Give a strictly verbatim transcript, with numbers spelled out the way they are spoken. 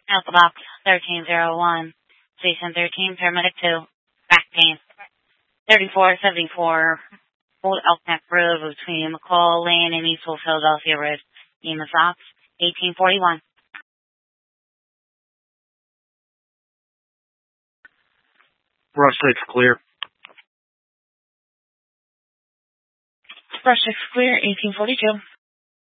Alpha Box thirteen oh one, Station thirteen, Paramedic two, back pain. thirty-four seventy-four, Old Elk Neck Road between McCall Lane and Eastville, Philadelphia Road. E M S Ops, eighteen forty-one. Brush six clear. Brush six clear, eighteen forty-two.